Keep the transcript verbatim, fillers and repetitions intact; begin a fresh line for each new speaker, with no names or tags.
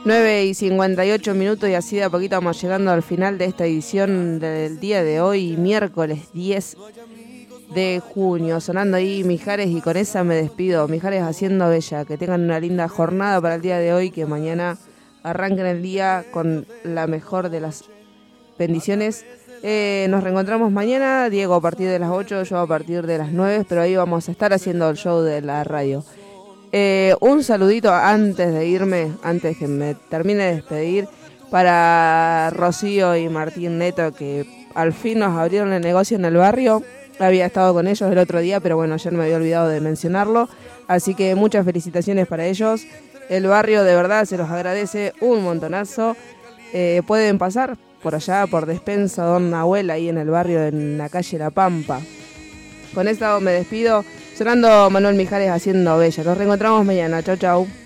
nueve y cincuenta y ocho minutos y así de a poquito vamos llegando al final de esta edición del día de hoy, miércoles diez de junio, sonando ahí Mijares y con esa me despido. Mijares haciendo bella, que tengan una linda jornada para el día de hoy, que mañana arranquen el día con la mejor de las bendiciones. Eh, nos reencontramos mañana, Diego a partir de las ocho, yo a partir de las nueve, pero ahí vamos a estar haciendo el show de la radio. Eh, un saludito antes de irme, antes que me termine de despedir, para Rocío y Martín Neto, que al fin nos abrieron el negocio en el barrio. Había estado con ellos el otro día, pero bueno, ayer me había olvidado de mencionarlo. Así que muchas felicitaciones para ellos. El barrio de verdad se los agradece un montonazo. Eh, pueden pasar por allá, por Despensa Don Nahuel, ahí en el barrio, en la calle La Pampa. Con esto me despido. Sonando Manuel Mijares haciendo bella. Nos reencontramos mañana. Chau, chau.